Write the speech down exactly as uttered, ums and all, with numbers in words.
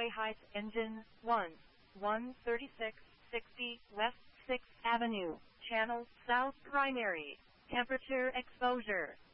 runway height, engine, one, one thirty-six sixty, West sixth Avenue, channel, south primary, temperature exposure,